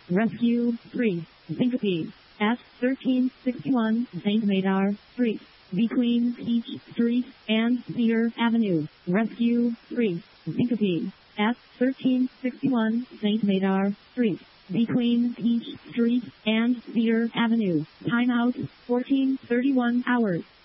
Rescue 3. Syncope. At 1361 St. Madar Street. Between Peach Street and Cedar Avenue. Rescue 3. Syncope. At 1361 St. Madar Street. Between Peach Street and Cedar Avenue. Timeout 14:31 hours.